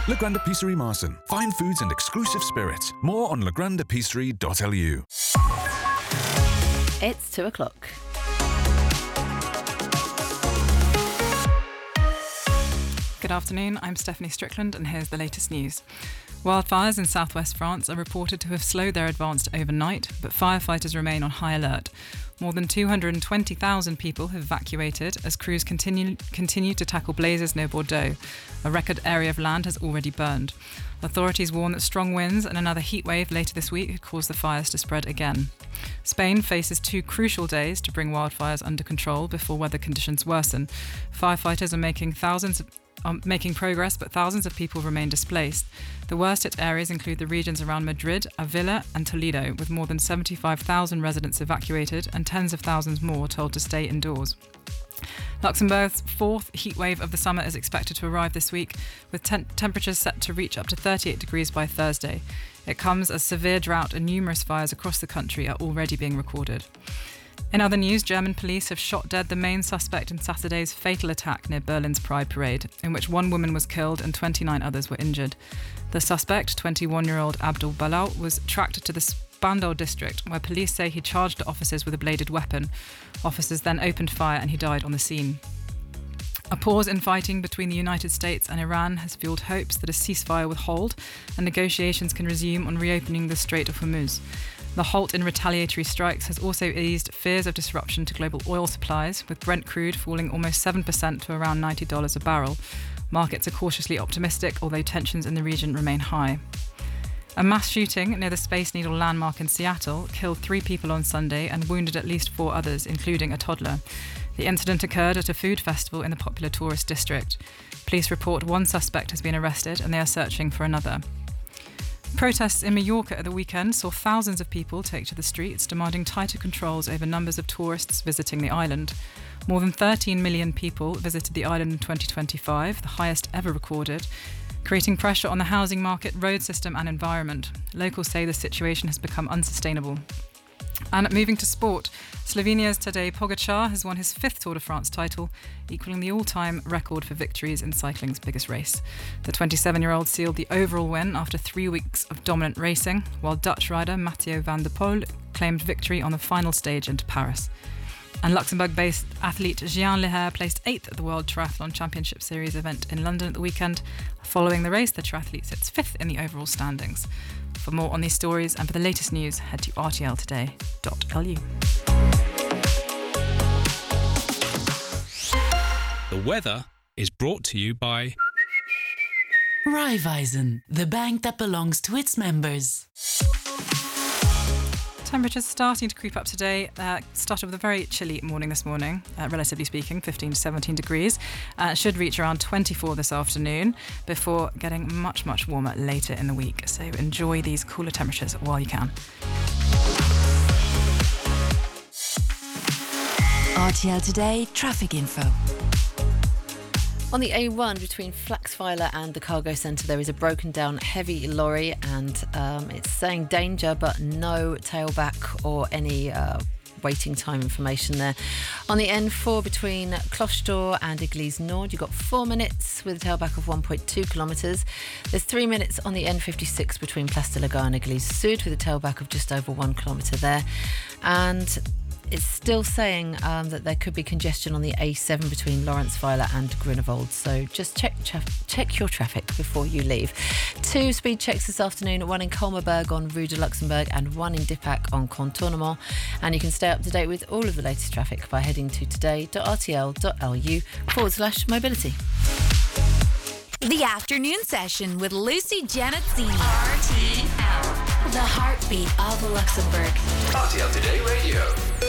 Le Grande Épicerie Marson. Fine foods and exclusive spirits. More on legrandepicerie.lu. It's 2 o'clock. Good afternoon, I'm Stephanie Strickland and here's the latest news. Wildfires in southwest France are reported to have slowed their advance overnight, but firefighters remain on high alert. More than 220,000 people have evacuated as crews continue to tackle blazes near Bordeaux. A record area of land has already burned. Authorities warn that strong winds and another heat wave later this week could cause the fires to spread again. Spain faces 2 crucial days to bring wildfires under control before weather conditions worsen. Firefighters are making progress, but thousands of people remain displaced. The worst hit areas include the regions around Madrid, Avila and Toledo, with more than 75,000 residents evacuated and tens of thousands more told to stay indoors. Luxembourg's 4th heatwave of the summer is expected to arrive this week, with temperatures set to reach up to 38 degrees by Thursday. It comes as severe drought and numerous fires across the country are already being recorded. In other news, German police have shot dead the main suspect in Saturday's fatal attack near Berlin's Pride Parade, in which 1 woman was killed and 29 others were injured. The suspect, 21-year-old Abdul Balau, was tracked to the Spandau district, where police say he charged officers with a bladed weapon. Officers then opened fire and he died on the scene. A pause in fighting between the United States and Iran has fueled hopes that a ceasefire will hold and negotiations can resume on reopening the Strait of Hormuz. The halt in retaliatory strikes has also eased fears of disruption to global oil supplies, with Brent crude falling almost 7% to around $90 a barrel. Markets are cautiously optimistic, although tensions in the region remain high. A mass shooting near the Space Needle landmark in Seattle killed 3 people on Sunday and wounded at least 4 others, including a toddler. The incident occurred at a food festival in the popular tourist district. Police report 1 suspect has been arrested and they are searching for another. Protests in Mallorca at the weekend saw thousands of people take to the streets, demanding tighter controls over numbers of tourists visiting the island. More than 13 million people visited the island in 2025, the highest ever recorded, creating pressure on the housing market, road system and environment. Locals say the situation has become unsustainable. And moving to sport, Slovenia's Tadej Pogačar has won his 5th Tour de France title, equaling the all-time record for victories in cycling's biggest race. The 27-year-old sealed the overall win after 3 weeks of dominant racing, while Dutch rider Mathieu van der Poel claimed victory on the final stage into Paris. And Luxembourg-based athlete Jean Leher placed 8th at the World Triathlon Championship Series event in London at the weekend. Following the race, the triathlete sits 5th in the overall standings. For more on these stories and for the latest news, head to rtltoday.lu. The weather is brought to you by Raiffeisen, the bank that belongs to its members. Temperatures starting to creep up today. Started with a very chilly morning this morning, relatively speaking, 15 to 17 degrees. Should reach around 24 this afternoon before getting much, much warmer later in the week. So enjoy these cooler temperatures while you can. RTL Today traffic info. On the A1 between Flaxphiler and the cargo centre, there is a broken down heavy lorry and it's saying danger but no tailback or any waiting time information there. On the N4 between Clochtor and Église Nord, you've got 4 minutes with a tailback of 1.2 kilometres. There's 3 minutes on the N56 between Place de la Gare and Église Sud with a tailback of just over 1 kilometre there. And it's still saying that there could be congestion on the A7 between Lawrence-Weiler and Grunewald, so just check your traffic before you leave. 2 speed checks this afternoon, 1 in Colmerberg on Rue de Luxembourg and 1 in Dippac on Contournement. And you can stay up to date with all of the latest traffic by heading to today.rtl.lu/mobility. The afternoon session with Lucy Janazzini. RTL, the heartbeat of Luxembourg. RTL Today Radio.